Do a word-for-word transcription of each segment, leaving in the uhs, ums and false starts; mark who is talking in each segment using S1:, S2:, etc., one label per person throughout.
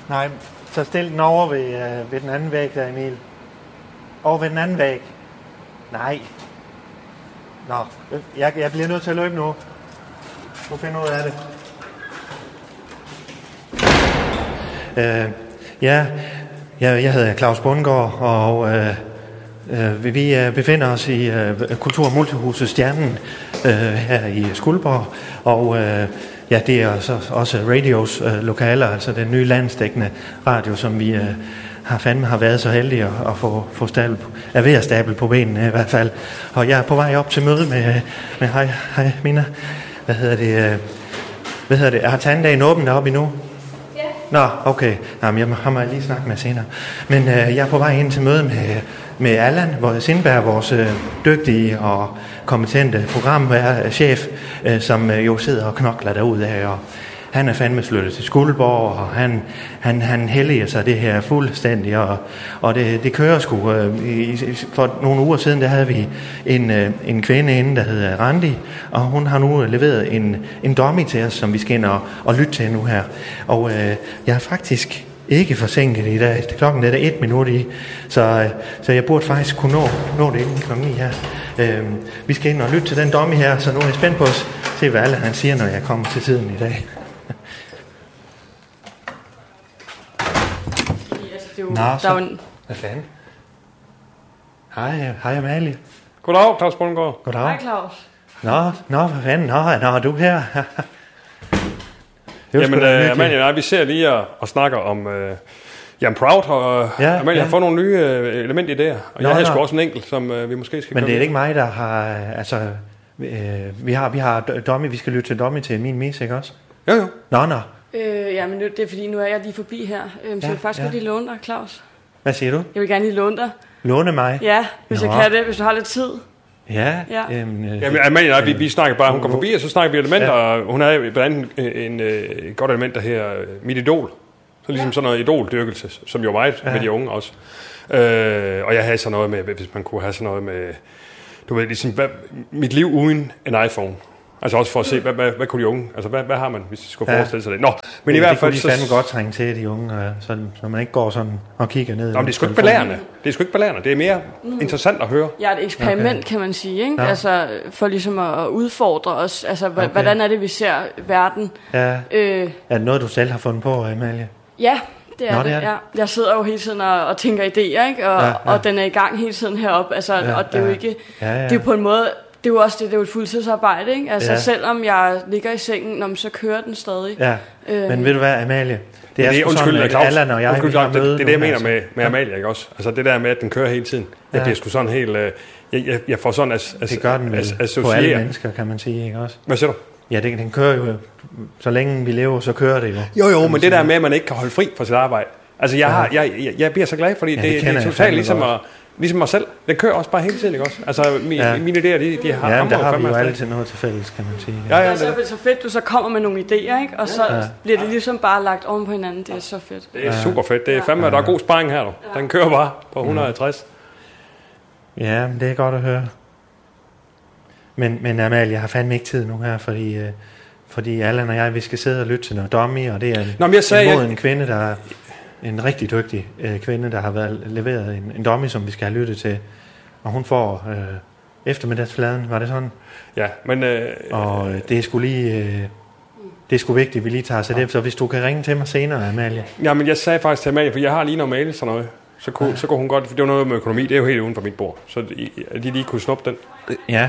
S1: Nej, så stil den over ved, øh, ved den anden væg der, Emil. Over ved den anden væg. Nej. Nå, jeg, jeg bliver nødt til at løbe nu. Nu finder ud af det. Øh, ja, jeg, jeg hedder Claus Bundgaard, og øh, øh, vi øh, befinder os i øh, Kultur- og Multihuset Stjernen øh, her i Skuldborg, og øh, ja, det er så også radios øh, lokaler, altså den nye landsdækkende radio, som vi øh, har fandme har været så heldige at, at få, få stabel, er ved at stable på benene i hvert fald. Og jeg er på vej op til møde med, med hej, hej Mina, hvad hedder det, øh, hvad hedder det, er tanddagen åben deroppe endnu? Ja. Nå, okay, jamen, jeg har mig lige snakket med senere. Men øh, jeg er på vej ind til møde med, med Allan Sindberg, vores øh, dygtige og kompetente programchef, øh, som øh, jo sidder og knokler derude af, og han er fandme flyttet til Skuldborg, og han, han, han helliger sig det her fuldstændig, og, og det, det kører sgu. Øh, i, for nogle uger siden, der havde vi en, øh, en kvinde inde, der hedder Randi, og hun har nu leveret en, en dummy til os, som vi skal ind og, og lytte til nu her. Og øh, jeg er faktisk ikke forsinket i dag. Klokken er der et minut i, så, så jeg burde faktisk kunne nå, nå det inden klokken ni her. Øh, vi skal ind og lytte til den dummy her, så nu er jeg spændt på at se, hvad alle han siger, når jeg kommer til tiden i dag. Nå, så, en... hvad fanden? Hej, hej Amalie.
S2: Goddag, Claus Bundgaard.
S1: Goddag.
S3: Hej, Claus.
S1: Nå, nå, hvad fanden? Nå, nå, er du her?
S2: Jamen, øh, Amalie og jeg, vi ser lige og, og snakker om øh, Jan Proud, og ja, Amalie ja. har fået nogle nye øh, elementidéer, og nå, jeg har sgu også en enkelt, som øh, vi måske skal
S1: Men det er
S2: med.
S1: ikke mig, der har, altså, øh, vi har, vi har dummy, vi skal lytte til dummy til min mis, ikke også?
S2: Jo, jo.
S1: Nå, nå.
S3: Øh, ja, men det er fordi, nu er jeg lige forbi her, øhm, så
S1: ja,
S3: jeg vil faktisk
S1: ja.
S3: godt lige låne dig, Claus.
S1: Hvad siger du?
S3: Jeg vil gerne lige låne dig.
S1: Låne mig?
S3: Ja, hvis
S1: nå.
S3: jeg kan det, hvis du har lidt tid.
S1: Ja.
S3: ja.
S1: Øhm, øh,
S2: Jamen, Amalie og jeg, vi, vi snakker bare, hun kommer forbi, og så snakker vi elementer, ja. og hun har blandt andet en, en, en, et godt element, der her mit idol. Så ligesom ja. sådan noget idoldyrkelse, som jo meget ja. med de unge også. Øh, og jeg havde sådan noget med, hvis man kunne have sådan noget med, du ved, ligesom, hvad, mit liv uden en iPhone. Altså også for at se, hvad, hvad, hvad kunne de unge, altså hvad, hvad har man, hvis de skulle ja. forestille sig det. Nå, men
S1: det,
S2: i hvert fald...
S1: Det kunne de fandme godt trænge til, de unge, så, så man ikke går sådan og kigger ned.
S2: Nå, men det er sgu ikke belærende. Det er sgu ikke belærende. Det er mere mm. interessant at høre.
S3: Ja, et eksperiment, okay. kan man sige, ikke? Ja. Altså, for ligesom at udfordre os. Altså, okay. hvordan er det, vi ser verden?
S1: Ja.
S3: Øh,
S1: er det noget, du selv har fundet på, Amalie?
S3: Ja, det er, Nå, det, er det. Ja. Jeg sidder jo hele tiden og, og tænker idéer, ikke? Og, ja, ja. og den er i gang hele tiden heroppe. Altså, ja, og det er jo ikke... Ja, ja. Det er jo på en måde... Det er jo også det, det er jo et fuldtidsarbejde, ikke? Altså, ja. selvom jeg ligger i sengen, så kører den stadig.
S1: Ja, øh, men ved du hvad, Amalie?
S2: Det er, det er undskyld, sådan,
S1: Claus, Allan og jeg
S2: undskyld, Claus, det, det er det, jeg mener
S1: altså.
S2: med, med Amalie, ikke også? Altså, det der med, at den kører hele tiden. Ja. Jeg bliver sgu sådan helt... Øh, jeg, jeg, jeg får sådan... As, as,
S1: det gør den as, as, på alle mennesker, kan man sige, ikke også?
S2: Hvad siger du?
S1: Ja, den, den kører jo... Så længe vi lever, så kører det jo.
S2: Jo, jo, men det sige. Der med, at man ikke kan holde fri fra sit arbejde. Altså, jeg, ja. har, jeg, jeg, jeg bliver så glad, fordi ja, det, det, det er totalt ligesom at... Ligesom mig selv. Den kører også bare hele tiden, ikke også? Altså, mi, ja. mine idéer, de, de har...
S1: Ja, der har vi jo altid noget til fælles, kan man sige.
S3: Ja, ja, det er så, så fedt, du så kommer med nogle idéer, ikke? Og så ja. bliver det ligesom bare lagt oven på hinanden. Det er så fedt.
S2: Det er super fedt. Det er fandme, ja. der er god sparring her, du. Den kører bare på et hundrede og halvtreds.
S1: Ja, men det er godt at høre. Men, men Amalie, jeg har fandme ikke tid nu her, fordi... Øh, fordi Allan og jeg, vi skal sidde og lytte til noget dummy, og det er en, Nå, jeg sagde, en, jeg... en kvinde, der er... En rigtig dygtig øh, kvinde, der har været leveret en, en dummy, som vi skal have lyttet til. Og hun får øh, eftermiddagsfladen, var det sådan?
S2: Ja, men... Øh,
S1: og øh, det er sgu lige... Øh, det er sgu vigtigt, at vi lige tager sig ja. det. Så hvis du kan ringe til mig senere, Amalie.
S2: Ja, men jeg sagde faktisk til Amalie, for jeg har lige noget mail sådan noget. Så kunne, ja. så kunne hun godt... For det var noget med økonomi, det er jo helt uden for mit bord. Så de, de lige kunne snuppe den.
S1: Ja.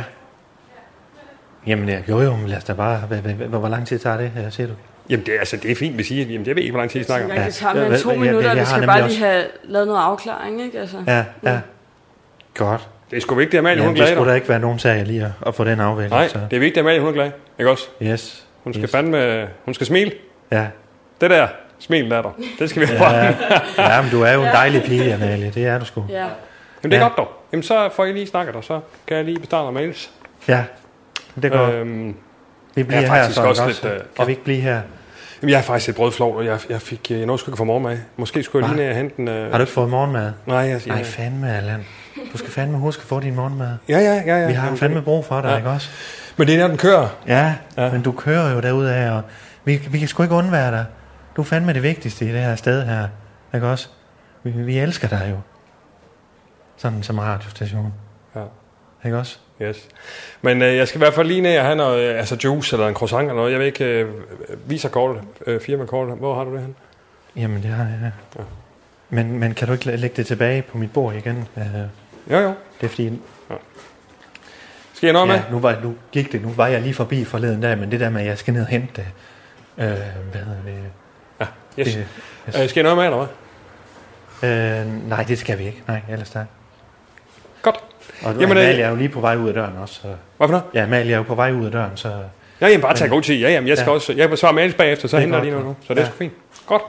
S1: Jamen, ja, jo jo, men lad os da bare... Hvor, hvor lang tid tager det, siger du?
S2: Jamen, det, altså, det er fint, vi siger. Jamen, jeg ved ikke, hvor lang tid I snakker om.
S3: Jeg kan tage med to minutter, og vi skal bare lige have lavet noget afklaring, ikke? Altså.
S1: Ja, ja. Godt.
S2: Det er sgu vigtigt, Amalie,
S1: ja,
S2: hun er glad.
S1: Det skulle da ikke være nogen sag lige at, at få den afvægt.
S2: Nej, så. Det er vigtigt, Amalie, hun er glad. Ikke også?
S1: Yes.
S2: Hun skal
S1: yes.
S2: fandme... Hun skal smile.
S1: Ja.
S2: Det der. Smil der, der. Det skal vi have
S1: ja, ja. ja, men du er jo en dejlig pige, Amalie. Det er du sgu.
S3: Ja.
S2: Jamen, det er ja. godt dog. Jamen, så får I lige snakket, og så kan jeg lige bestarte af mails.
S1: Ja, det går. Øhm, vi bliver her, så også lidt, uh, kan vi ikke blive her?
S2: Jamen, jeg har faktisk et brødflov, og jeg, jeg fik jeg nåede sgu ikke få morgenmad. Måske skulle jeg lige ned og hente en... Uh...
S1: Har du ikke fået morgenmad?
S2: Nej, jeg...
S1: Nej, fandme, Allan. Du skal fandme huske at få din morgenmad.
S2: Ja, ja, ja. ja.
S1: Vi har fandme brug for dig, ja. ikke også?
S2: Men det er, når den kører.
S1: Ja, ja, men du kører jo derudad, og vi, vi kan sgu ikke undvære dig. du er fandme det vigtigste i det her sted her. Ikke også? Vi, vi elsker dig jo. Sådan som radiostation. Ja. Ikke også?
S2: Yes. Men øh, jeg skal i hvert fald lige ned og have noget, altså juice eller en croissant eller noget. Jeg vil ikke øh, vise kortet, øh, firmakortet. Hvor har du det hen?
S1: Jamen, det har jeg. Ja. Men, men kan du ikke lægge det tilbage på mit bord igen? Uh,
S2: jo, jo.
S1: Det er fordi... Ja.
S2: Skal jeg noget
S1: ja,
S2: med?
S1: Nu var, nu gik det. Nu var jeg lige forbi forleden dag, men det der med, at jeg skal ned og hente det. Øh, hvad hedder det?
S2: Ja, yes. Det, yes. Øh, skal jeg noget med, eller
S1: hvad? Øh, nej, det skal vi ikke. Nej, ellers tak.
S2: Godt.
S1: Og du, Amalie er jo lige på vej ud af døren også. Så.
S2: Hvad for noget?
S1: Ja, Amalie er jo på vej ud af døren, så...
S2: Ja, jamen bare tag god tid. Ja, jamen, jeg skal ja. også... Jeg vil svare Amalie bagefter, så henter jeg lige noget nu. Så det er ja. sgu fint. Godt.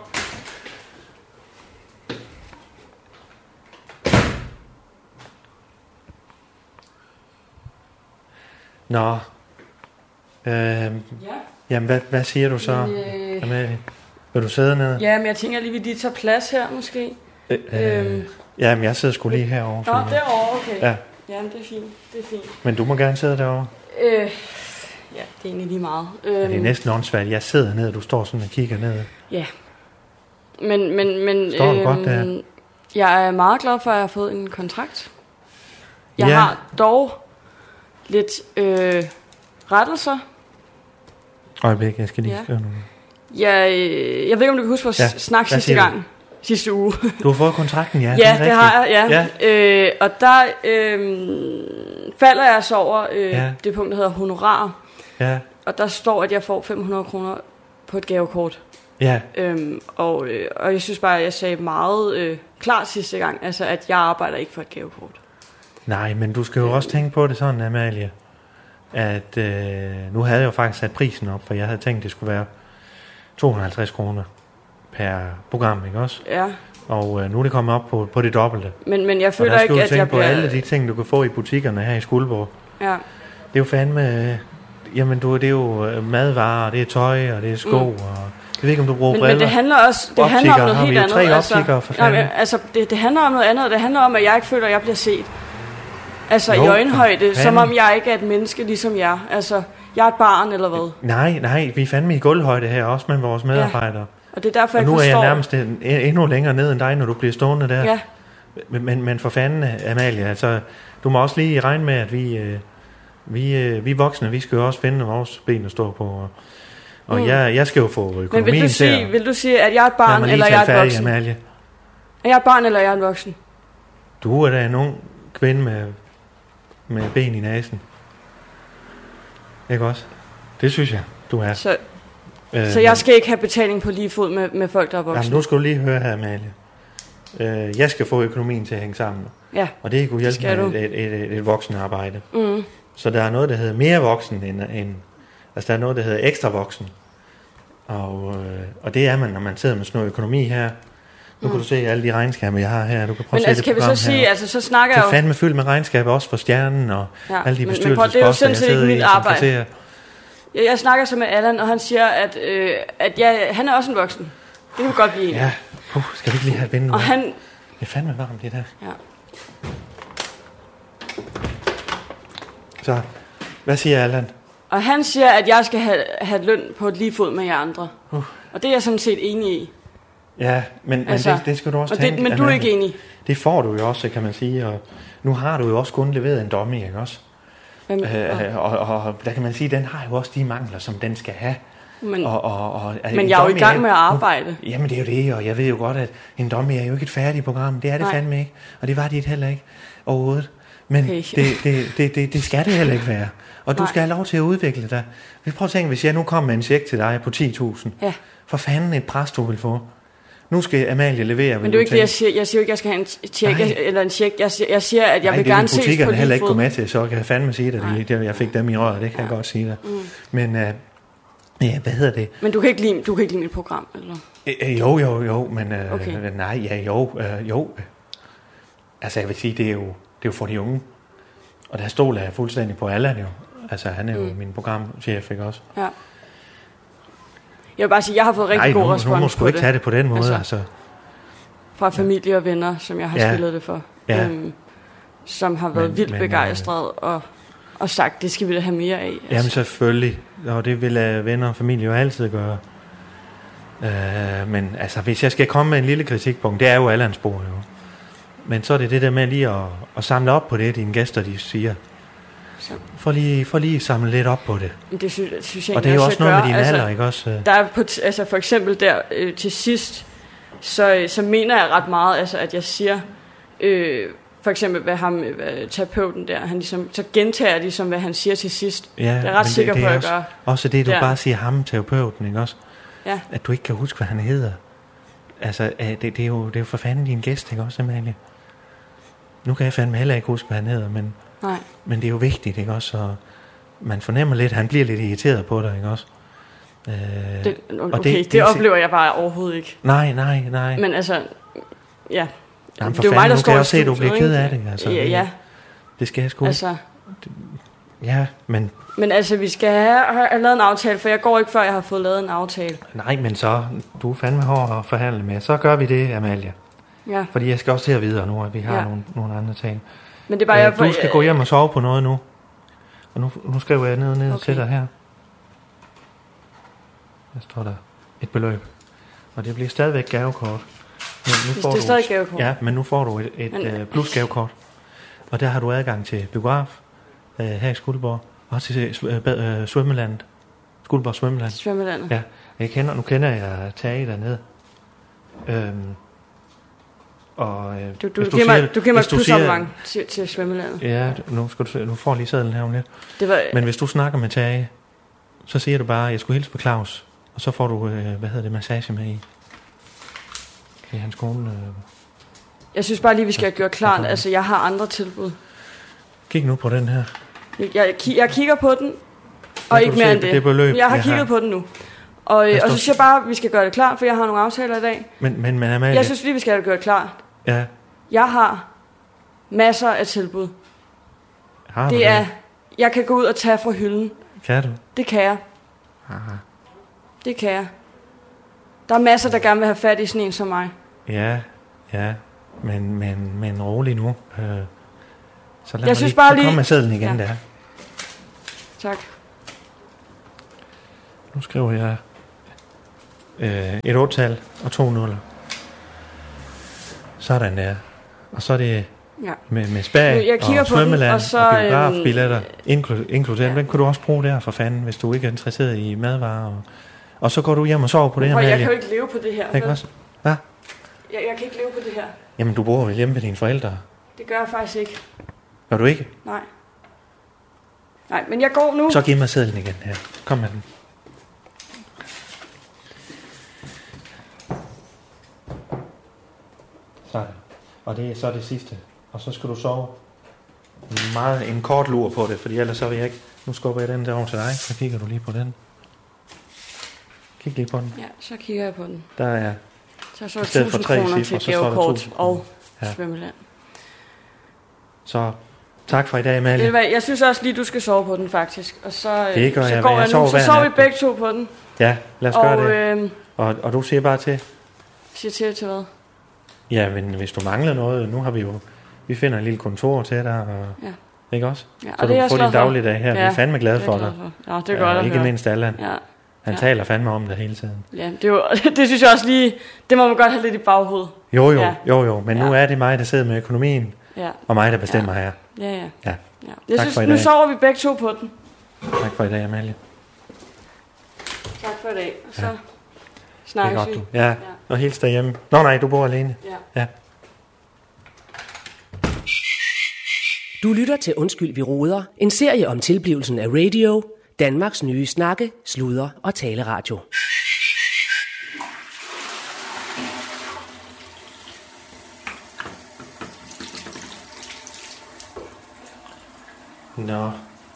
S1: Nå. Øh, ja. Jamen, hvad, hvad siger du så, øh, Amalie? Vil du sidde nede?
S3: Ja, men jeg tænker lige, vi lige tager plads her, måske.
S1: Øh, øh, øhm. Ja, men jeg sidder sgu lige herovre.
S3: Nå, derovre, okay.
S1: Ja.
S3: Jamen, det er fint. Det er fint.
S1: Men du må gerne sidde derovre.
S3: Øh, ja, det er egentlig lige meget. Øhm.
S1: Ja, det er næsten åndssvagt. Jeg sidder ned, og du står sådan og kigger ned.
S3: Ja. Men, men, men...
S1: Står du øhm, godt der?
S3: Jeg er meget glad for, at jeg har fået en kontrakt. Jeg
S1: ja.
S3: har dog lidt øh, rettelser.
S1: Øjeblik, jeg skal lige
S3: ja.
S1: skrive noget.
S3: Jeg, øh, jeg ved ikke, om du kan huske vores ja. snak sidste gang. Du? Sidste uge.
S1: Du har fået kontrakten, ja.
S3: Ja, det, det har jeg, ja. ja. Øh, og der øh, falder jeg så over øh, ja. det punkt, der hedder honorar.
S1: Ja.
S3: Og der står, at jeg får fem hundrede kroner på et gavekort.
S1: Ja.
S3: Øhm, og, øh, og jeg synes bare, at jeg sagde meget øh, klart sidste gang, altså at jeg arbejder ikke for et gavekort.
S1: Nej, men du skal jo øh, også tænke på det sådan, Amalie, at øh, nu havde jeg jo faktisk sat prisen op, for jeg havde tænkt, det skulle være to hundrede og halvtreds kroner per program, ikke også?
S3: Ja.
S1: Og øh, nu er det kommet op på, på det dobbelte.
S3: Men, men jeg føler ikke, at jeg
S1: på
S3: bliver...
S1: alle de ting, du kan få i butikkerne her i Skuldborg.
S3: Ja.
S1: Det er jo fandme... Øh, jamen, du, det er jo madvarer, det er tøj, og det er sko, mm. og... Jeg ved ikke, om du bruger
S3: men,
S1: briller.
S3: Men det handler også det
S1: optiker,
S3: handler om noget helt andet.
S1: Tre optikere, for fanden.
S3: Nej, altså, det, det handler om noget andet. Det handler om, at jeg ikke føler, at jeg bliver set. Altså
S1: jo,
S3: i øjenhøjde, som om jeg ikke er et menneske ligesom jer. Altså, jeg er et barn, eller hvad?
S1: Nej, nej, vi er fandme i gulvhøjde her, også med vores medarbejdere. Ja.
S3: Og det er derfor,
S1: og
S3: jeg
S1: nu
S3: forstår...
S1: er jeg nærmest en, endnu længere ned end dig, når du bliver stående der.
S3: Ja.
S1: Men, men, men for fanden, Amalie, altså, du må også lige regne med, at vi, øh, vi, øh, vi voksne, vi skal jo også finde vores ben at stå på. Og, og mm. jeg, jeg skal jo få økonomien
S3: men vil du sige,
S1: til at...
S3: vil du sige, at jeg er et barn, eller jeg er et
S1: færdig,
S3: voksen?
S1: Amalie.
S3: Er jeg et barn, eller jeg er en voksen?
S1: Du er da en ung kvinde med, med ben i næsen. Ikke også? Det synes jeg, du er.
S3: Så, øh, så jeg skal ikke have betaling på lige fod med, med folk, der er voksne?
S1: Jamen, nu skal du lige høre her, Amalie. Øh, jeg skal få økonomien til at hænge sammen.
S3: Ja,
S1: og det kunne hjælpe med et, et, et, et voksenarbejde.
S3: Mm.
S1: Så der er noget, der hedder mere voksen end... end altså, der er noget, der hedder ekstra voksen. Og, øh, og det er man, når man sidder med sådan noget økonomi her. Nu mm. kan du se alle de regnskaber, jeg har her. Du kan prøve
S3: men
S1: at
S3: altså,
S1: se det
S3: kan vi så sige,
S1: her.
S3: altså, så snakker jeg jo...
S1: Det er fandme fyldt med regnskaber, også for Stjernen og ja, alle de bestyrelsesposter, jeg sidder i,
S3: som kan se. Jeg, jeg snakker så med Allan, og han siger, at, øh, at jeg, han er også en voksen. Det kan vi godt blive.
S1: Ja, uh, skal vi ikke lige have et vindue?
S3: Og han...
S1: Det er fandme varmt, det der.
S3: Ja.
S1: Så, hvad siger Allan?
S3: Og han siger, at jeg skal have, have løn på et lige fod med jer andre. Uh. Og det er jeg sådan set enig i.
S1: Ja, men,
S3: altså,
S1: men det, det skal du også
S3: og
S1: tænke.
S3: Det, men du er ikke enig?
S1: Det får du jo også, kan man sige. Og nu har du jo også kun leveret en dummy, ikke også? Hvem, øh, og, og, og der kan man sige, den har jo også de mangler, som den skal have.
S3: Men,
S1: og, og, og, altså,
S3: men jeg er jo i gang med at arbejde.
S1: Nu, jamen det er jo det, og jeg ved jo godt, at en dummy er jo ikke et færdigt program. Det er det Nej. fandme ikke. Og det var det heller ikke overhovedet. Men okay. det, det, det, det, det skal det heller ikke være. Og du Nej. skal have lov til at udvikle dig. Vi prøver at tænke, hvis jeg nu kommer med en check til dig på ti tusind.
S3: Ja.
S1: For fanden et pres, du vil få. Nu skal Amalie levere.
S3: Men det er jo ikke det, jeg siger. Jeg siger jo ikke, jeg skal have en check eller en check. Jeg siger, jeg siger at jeg
S1: Nej,
S3: vil gerne ses på lige fod.
S1: Nej, det vil heller ikke gå med til, så kan jeg fandme sige det. det jeg fik dem i røret, det kan ja. jeg godt sige dig. Mm. Men, uh, ja, hvad hedder det?
S3: Men du kan ikke lide, du kan ikke lide mit program, eller?
S1: Øh, jo, jo, jo, men uh,
S3: okay.
S1: nej, ja, jo, uh, jo. Altså, jeg vil sige, det er jo, det er jo for de unge. Og der stoler jeg fuldstændig på Allan jo. Altså, han er jo mm. min programchef, ikke også?
S3: Ja. Jeg vil bare sige, jeg har fået rigtig
S1: Nej,
S3: god
S1: nu,
S3: respons
S1: nu må du ikke tage det på den måde, altså. altså.
S3: Fra familie og venner, som jeg har ja. spillet det for.
S1: Ja.
S3: Øhm, som har været
S1: men,
S3: vildt
S1: men,
S3: begejstret og, og sagt, det skal vi da have mere af. Altså.
S1: Jamen selvfølgelig, og det vil uh, venner og familie jo altid gøre. Øh, men altså, hvis jeg skal komme med en lille kritikpunkt, det er jo Allans bord, jo. Men så er det det der med lige at, at samle op på det, dine gæster, de siger. For lige, for lige samle lidt op på det.
S3: Det synes, synes jeg
S1: og det er jo også noget
S3: gøre.
S1: med din
S3: altså,
S1: alder, ikke også?
S3: Der er på t- altså for eksempel der øh, til sidst, så, så mener jeg ret meget, altså, at jeg siger, øh, for eksempel hvad ham, hvad, terapeuten der, han ligesom, så gentager jeg ligesom, hvad han siger til sidst.
S1: Ja,
S3: det er ret
S1: det,
S3: sikker
S1: det
S3: på, at
S1: også,
S3: jeg gør.
S1: Også det, du
S3: der.
S1: bare siger ham, terapeuten, ikke også?
S3: Ja.
S1: At du ikke kan huske, hvad han hedder. Altså, det, det, er, jo, det er jo for fanden din gæst, ikke også, Amalie? Nu kan jeg fandme heller ikke huske, hvad han hedder, men,
S3: Nej.
S1: men det er jo vigtigt, ikke også? Og man fornemmer lidt, han bliver lidt irriteret på dig, ikke også? Øh,
S3: det, okay, og det, det, det oplever jeg bare overhovedet ikke.
S1: Nej, nej, nej.
S3: Men altså, ja.
S1: Jamen, det er jo mig, der står i studiet. Nu kan jeg også se, at du bliver ked af det. Altså,
S3: ja, ja.
S1: Det skal jeg sgu.
S3: Altså,
S1: ja, men...
S3: Men altså, vi skal have, have lavet en aftale, for jeg går ikke, før jeg har fået lavet en aftale.
S1: Nej, men så, du er fandme hård at forhandle med. Så gør vi det, Amalie.
S3: Ja.
S1: Fordi jeg skal også til at videre nu, at vi har
S3: ja.
S1: nogle, nogle andre ting.
S3: Men det er bare, øh, jeg,
S1: du skal øh, gå hjem og sove på noget nu. Og nu, nu skriver jeg ned, ned okay. til dig her. Der står der et beløb. Og det bliver stadigvæk gavekort. Men nu
S3: Hvis
S1: får
S3: det er
S1: du,
S3: stadig gavekort?
S1: Ja, men nu får du et, et men, uh, plus gavekort. Og der har du adgang til biograf uh, her i Skuldborg. Og til uh, uh, svømmelandet. Skuldborg Svømmeland.
S3: Svømmelandet.
S1: Ja, jeg kender, nu kender jeg Tage dernede. Øhm, og, øh,
S3: du, du, du giver mig, du giver mig plus abonnement til, til svømmelandet.
S1: Ja, nu, skal du, nu får lige sadlen her om lidt.
S3: Det var,
S1: Men hvis du snakker med Tage, så siger du bare, at jeg skulle hilse på Claus. Og så får du, øh, hvad hedder det, massage med i. I hans skole. Øh.
S3: Jeg synes bare lige, vi skal have gjort klart, altså jeg har andre tilbud.
S1: Kig nu på den her.
S3: Jeg, jeg, jeg kigger på den, og ikke mere end det.
S1: det beløb,
S3: jeg har jeg kigget har. på den nu. Og, og så siger jeg bare, at vi skal gøre det klart, for jeg har nogle aftaler i dag.
S1: Men, men, men Amalie...
S3: Jeg synes lige, vi skal have det gjort klart.
S1: Ja.
S3: Jeg har masser af tilbud.
S1: Har
S3: det
S1: det?
S3: er, jeg kan gå ud og tage fra hylden.
S1: Kan du?
S3: Det kan jeg.
S1: Aha.
S3: Det kan jeg. Der er masser, der gerne vil have fat i sådan en som mig.
S1: Ja, ja. Men, men, men rolig nu. Øh, så lad
S3: jeg
S1: mig
S3: synes
S1: lige,
S3: bare
S1: så
S3: lige...
S1: kom med sedlen igen
S3: ja.
S1: der.
S3: Tak.
S1: Nu skriver jeg øh, et otte-tal og to nuller. Sådan der. Og så er det
S3: ja.
S1: med, med spa og svømmeland og, så, og biografbilletter
S3: øhm,
S1: inkluderet. Ja. Den kan du også bruge der for fanden, hvis du ikke er interesseret i madvarer. Og, og så går du hjem og sover på det her.
S3: Jeg kan jo ikke leve på det her.
S1: Ikke også? Hvad?
S3: Jeg, jeg kan ikke leve på det her.
S1: Jamen, du bor vel hjemme ved dine forældre?
S3: Det gør jeg faktisk ikke.
S1: Gør du ikke?
S3: Nej. Nej, men jeg går nu.
S1: Så giv mig sedlen igen her. Kom med den. Sådan. Og det er så det sidste. Og så skal du sove meget en kort lur på det, fordi ellers så vil jeg ikke... Nu skubber jeg den der over til dig, så kigger du lige på den. Kig lige på den.
S3: Ja, så kigger jeg på den.
S1: Der er...
S3: Så så tusind kroner til gavekort og ja. svømmeland.
S1: Så tak for i dag, Amalie.
S3: Jeg synes også lige, du skal sove på den faktisk. Og så,
S1: det gør
S3: så
S1: jeg,
S3: går jeg,
S1: jeg
S3: nu, så sover vi begge to på den.
S1: Ja, lad os
S3: og,
S1: gøre det.
S3: Øh,
S1: og, og du siger bare til?
S3: Siger til til hvad?
S1: Ja, men hvis du mangler noget, nu har vi jo... Vi finder en lille kontor til dig, og,
S3: ja.
S1: ikke også?
S3: Ja,
S1: så du kan få din dagligdag her. Ja, vi er fandme glade for dig.
S3: Ja, det er godt at
S1: ikke
S3: høre.
S1: mindst Allan.
S3: Ja.
S1: Han
S3: ja.
S1: taler fandme om det hele tiden.
S3: Ja, det, er jo, det synes jeg også lige... Det må man godt have lidt i baghovedet.
S1: Jo, jo,
S3: ja.
S1: jo, jo. Men ja. nu er det mig, der sidder med økonomien,
S3: ja.
S1: og mig, der bestemmer
S3: ja.
S1: her.
S3: Ja, ja.
S1: ja.
S3: ja. Jeg
S1: tak
S3: synes, nu sover vi begge to på den.
S1: Tak for i dag, Amalie.
S3: Tak for i dag. Og så ja. snakkes
S1: vi.
S3: vi.
S1: Ja. ja, og hils derhjemme. Nå nej, du bor alene.
S3: Ja.
S1: ja.
S4: Du lytter til Undskyld, vi roder. En serie om tilblivelsen af radio. Danmarks nye snakke, sludre og taleradio.
S1: Nå. Nu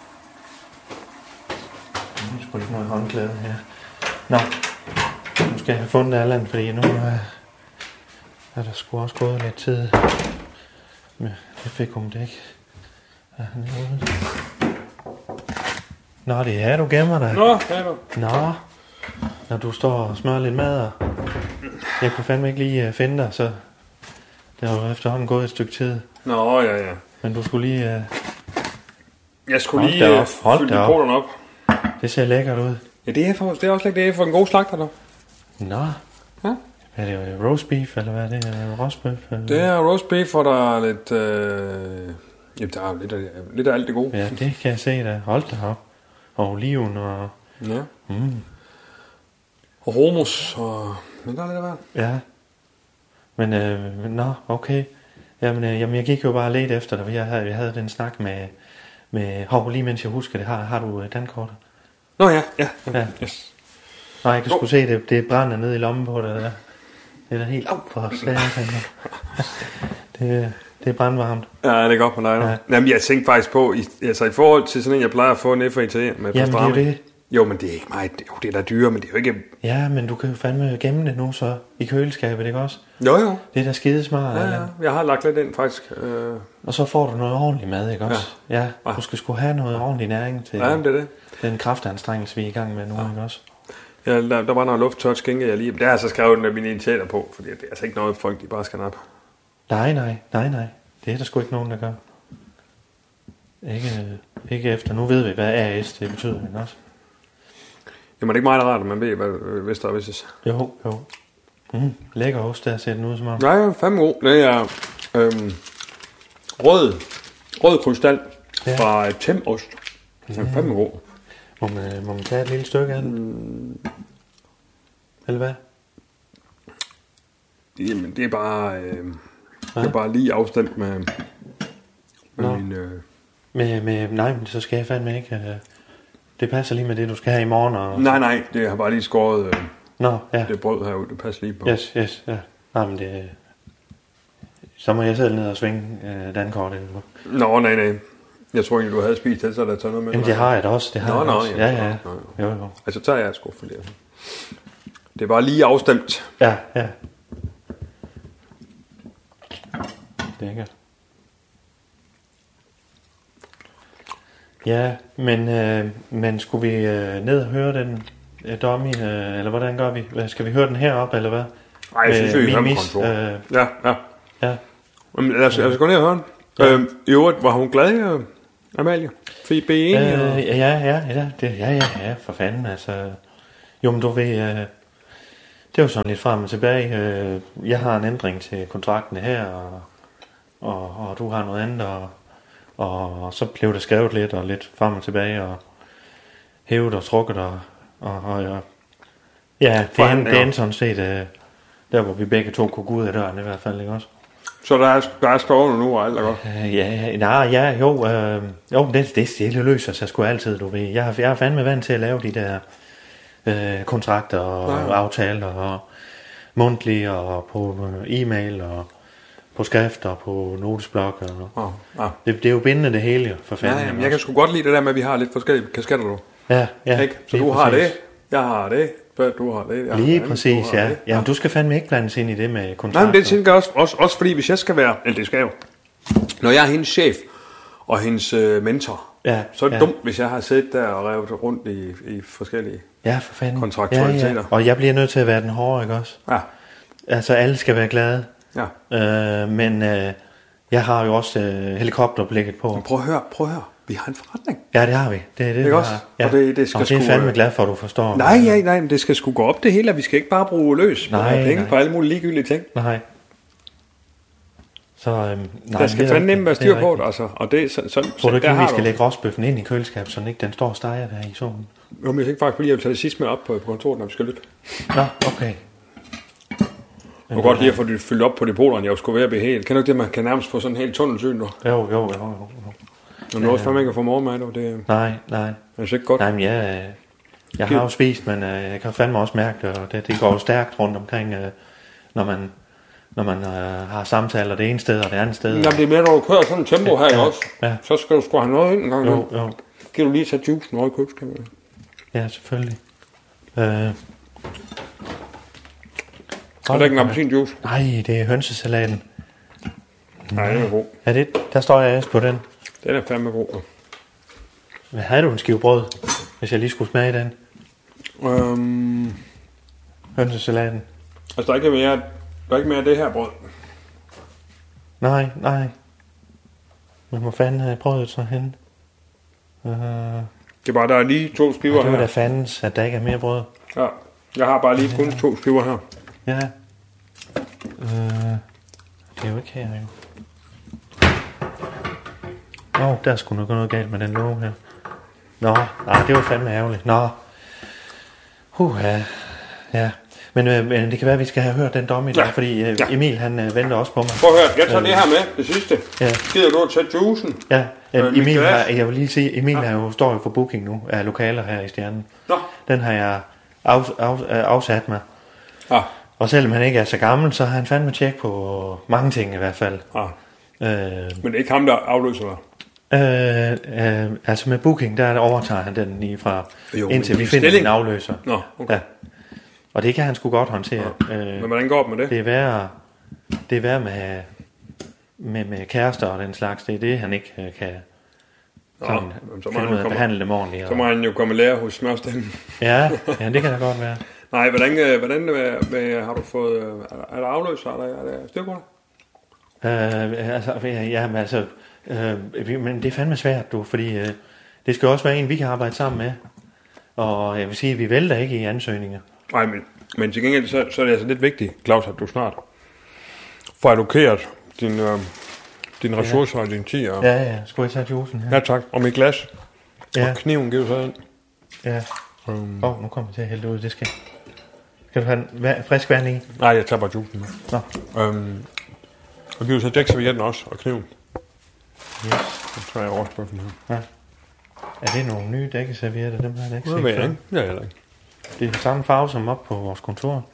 S1: er sgu ikke noget håndklæde her. Nå. Nu skal jeg have fundet Allan, fordi nu er, er der sgu også gået lidt tid. Men det fik hun det ikke. Er han ude? Nå, det er her, du gemmer dig.
S2: Nå, her du.
S1: Nå. Når du står og smører lidt mad, og jeg kunne fandme ikke lige finde dig, så det har jo efterhånden gået et stykke tid.
S2: Nå, ja, ja.
S1: Men du skulle lige... Uh...
S2: Jeg skulle lige uh, fylde mikrofonen op.
S1: Det ser lækkert ud.
S2: Ja, det er, for, det er også lækkert. Det er for en god slagter, der.
S1: Nå.
S2: Ja.
S1: Er det roast beef, eller hvad er det? Rostbøf?
S2: Det er roast beef, hvor der er lidt... Øh... Jamen, der er lidt af, lidt af alt det gode.
S1: Ja, det kan jeg se da. Hold da op. Og oliven og...
S2: Ja.
S1: Mm.
S2: Og hummus og... Men der er lidt af hvert.
S1: Ja. Men, øh, nå, okay. Jamen, øh, jamen, jeg gik jo bare lidt efter dig. Jeg havde, jeg havde den snak med... med hov, lige mens jeg husker det. Har, har du øh, dankortet?
S2: Nå ja, ja.
S1: Ja.
S2: Yes.
S1: Nå, jeg kan sgu se, det, det brænder ned i lommen på dig der. Det er da helt op for slet. det, det er brandvarmt.
S2: Ja, det er godt på dig nu. Ja. Jamen, jeg tænkte faktisk på, i, altså i forhold til sådan en, jeg plejer at få en F A T med pastrami.
S1: Jamen, det er det.
S2: Jo, men det er ikke meget. Jo, det er da dyre, men det er jo ikke...
S1: Ja, men du kan jo fandme gemme det nu så i køleskabet, ikke også?
S2: Jo, jo.
S1: Det er da skidesmart.
S2: Ja, ja. Jeg har lagt lidt ind, faktisk. Øh...
S1: Og så får du noget ordentligt mad, ikke også? Ja. Ja, du skal sgu have noget ordentlig næring til
S2: ja, det er det.
S1: Den kraftanstrengelse, vi er i gang med nu, ja. Ikke også?
S2: Ja, der, der var noget lufttørt skænke, jeg lige... Der har jeg så skrevet med mine initialer på, fordi det er altså ikke noget, folk de bare skal op.
S1: Nej, nej, nej, nej. Det er der sgu ikke nogen, der gør. Ikke, ikke efter. Nu ved vi, hvad A S det betyder, ikke også?
S2: Jamen, det er ikke meget rart, at man ved, hvad hvis der er vises.
S1: Jo, jo. Mm, lækker ost, der ser den ud som om.
S2: Nej, ja, fandme god. Det er øhm, rød, rød krystal ja. Fra Temost. Den er fandme god.
S1: Må man, må man tage et lille stykke af den? Mm. Eller hvad?
S2: Jamen, det er bare, øh, det er bare lige afstemt med, med min... Øh...
S1: Med, med, nej, men så skal jeg fandme ikke... Øh, det passer lige med det, du skal have i morgen. Og...
S2: Nej, nej, det har bare lige skåret... Øh,
S1: Nå, ja.
S2: Det brød herude, det passer lige på.
S1: Yes, yes, ja. Nej, men det... Så må jeg selv ned og svinge øh, dankortet.
S2: Nå, nej, nej. Jeg tror egentlig, du havde spist det, så der tager noget med.
S1: Jamen, det har jeg da også. Det har
S2: nå,
S1: jeg
S2: nå,
S1: også. Ja, ja.
S2: Nå,
S1: nå. Jo, jo.
S2: Altså, tager jeg sgu for det. Det er bare lige afstemt.
S1: Ja, ja. Lækkert. Ja, men, øh, men skulle vi øh, ned og høre den øh, dummy, øh, eller hvordan gør vi? Skal vi høre den heroppe, eller hvad?
S2: Nej, jeg synes, vi hører på kontor. Øh, ja, ja.
S1: Ja.
S2: Jamen, lad, os, lad os gå ned og høre den. Ja. Øhm, I øvrigt, var hun glad, øh, Amalie? Fik B en?
S1: Øh, ja, ja, ja, det, ja, ja, ja, for fanden, altså. Jo, men du ved, øh, det er jo sådan lidt frem og tilbage. Øh, jeg har en ændring til kontrakten her, og, og, og du har noget andet, og, og så blev der skrevet lidt, og lidt frem og tilbage, og hævet og trukket, og, og, og ja, det er, det er sådan set, øh, der hvor vi begge to kunne gå ud af døren i hvert fald, ikke også?
S2: Så der er, der er skåret nu, og alt er godt?
S1: Øh, ja, nej, ja, jo, øh, jo, det, det, det løser sig sgu altid, du ved. Jeg, jeg er fandme vant til at lave de der øh, kontrakter og ja. aftaler, og mundtlige, og på e-mail, og på skrift, og på notesblok. Og,
S2: ja, ja.
S1: Det, det er jo bindende det hele, for fanden.
S2: Ja, jamen, jeg kan sgu godt lide det der med, at vi har lidt forskellige kasketter, du.
S1: Ja, ja.
S2: Ikke? Så du har det, jeg har det, du har det. Jeg
S1: lige
S2: har
S1: præcis,
S2: det,
S1: ja.
S2: Det.
S1: Jamen, du skal fandme ikke blandes ind i det med kontrakter.
S2: Nej, men det tænker jeg også, også, også fordi, hvis jeg skal være, eller det skal jo, når jeg er hendes chef og hendes øh, mentor,
S1: ja,
S2: så er det
S1: ja.
S2: dumt, hvis jeg har siddet der og revet rundt i, i forskellige
S1: ja, for fanden.
S2: kontraktualiteter.
S1: Ja, ja. Og jeg bliver nødt til at være den hårde, ikke også?
S2: Ja.
S1: Altså, alle skal være glade.
S2: Ja.
S1: Øh, men øh, jeg har jo også øh, helikopterblikket på.
S2: Men prøv at høre, prøv at høre. Vi har en forretning.
S1: Ja, det har vi. Det er det,
S2: det også?
S1: Ja.
S2: Og det, det skal
S1: og det er
S2: sgu,
S1: fandme glad for, at du forstår.
S2: Nej, ja, nej, men det skal sgu gå op det hele, vi skal ikke bare bruge løs
S1: nej,
S2: penge
S1: nej.
S2: på alle mulige ligegyldige ting.
S1: Nej. Så, øhm, nej,
S2: der skal fandme nemt være styr på det, altså. Og det, så, så,
S1: tror du ikke, at vi skal
S2: du.
S1: lægge rostbøffen ind i køleskabet, så den ikke den står og steger der i solen?
S2: Jo, men jeg tænker faktisk lige, at jeg vil tage det sidste med op på, på kontoret, når vi skal lytte.
S1: Nå, okay.
S2: Jeg kan godt lige at få det fyldt op på depoterne, jeg skulle være helt. Kan du ikke det, man kan nærmest få sådan en helt tunnelsyn nu?
S1: Jo, jo, jo, jo.
S2: Når noget fandme ikke at få morgenmad, du, det
S1: nej, nej.
S2: er ikke godt.
S1: Nej, men jeg, jeg har jo spist, men øh, jeg kan fandme også mærke det, og det, det går jo stærkt rundt omkring, øh, når man, når man øh, har samtaler det ene sted og det andet sted.
S2: Jamen, det er med, når du kører sådan en tempo ja, her ja, også,
S1: ja.
S2: så skal du sgu have noget ind en gang.
S1: Jo, jo.
S2: Giver du lige tage juicen over i købskabet?
S1: Ja, selvfølgelig. Øh,
S2: er der ikke en appelsinjuice?
S1: Nej, det er hønsesalaten.
S2: Nej, den er god.
S1: Er det? Der står jeg også på den.
S2: Den er fandme god.
S1: Hvad havde du en skive brød, hvis jeg lige skulle smage den?
S2: Øhm...
S1: Hønsesalaten.
S2: Altså, der er ikke mere, der er ikke mere af det her brød.
S1: Nej, nej. Men hvor fanden havde brødet så henne? Uh...
S2: Det er bare, der er lige to skiver her.
S1: Det var da fandens, at der ikke er mere brød.
S2: Ja. Jeg har bare lige kun to skiver her.
S1: Ja. Øh, det er jo ikke her, jo. Åh, oh, der skulle nok gå noget galt med den låge her. Nå, nej, det var fandme ærgerligt. Nå. Uh, ja. ja. Men, øh, men det kan være, at vi skal have hørt den dom i dag, ja. fordi øh, ja. Emil, han øh, venter også på mig.
S2: Prøv at høre, jeg tager øh, det her med, det sidste. Ja. Gider du at tage juicen?
S1: Ja, øh, Emil har, jeg vil lige sige, Emil ja. jo, står jo for booking nu af lokaler her i Stjernen. Nå. Den har jeg af, af, afsat mig. Ja. Og selvom han ikke er så gammel, så har han fandme tjek på mange ting i hvert fald. Ja.
S2: Øh, Men det er ikke ham, der afløser dig?
S1: Øh, øh, altså med booking, der overtager han den lige fra, jo, indtil vi finder en afløser.
S2: Nå, okay. Ja.
S1: Og det kan han sgu godt håndtere. Ja. Øh,
S2: Men hvordan går det med det?
S1: Det er værre, det er værre med, med, med kærester og den slags. Det er det, han ikke øh, kan sådan, Nå, så finde ud af at behandle dem ordentligt.
S2: Så må han jo komme og lære hos smørstemmen.
S1: ja, ja, det kan da godt være.
S2: Nej, hvordan, hvordan med, har du fået... Er der afløser? Er der, er der styr på
S1: det? Øh, altså, ja, men altså... Øh, men det er fandme svært, du, fordi øh, det skal også være en, vi kan arbejde sammen med. Og jeg vil sige, at vi vælter ikke i ansøgninger.
S2: Nej, men, men til gengæld, så, så er det altså lidt vigtigt, Claus, at du snart får allokeret din, øh, din ressourcer ja. og din tid. Og...
S1: Ja, ja, skulle jeg tage juicen her?
S2: Ja, tak. Og mit glas. Ja. Og kniven giver du så ind.
S1: Ja. Åh, um... oh, nu kommer jeg til at hælde ud, det skal... Skal du have en frisk vand i?
S2: Nej, jeg tager bare juicen. Nå. Um, og giver du så dækservietten også, og kniven.
S1: Yes.
S2: Så tror jeg over spørgsmålet her. Ja.
S1: Er det nogle nye dækkeservietter? Dem har jeg ikke set.
S2: Det ved jeg ikke. Ja, eller ikke.
S1: Det er den samme farve som op på vores kontor.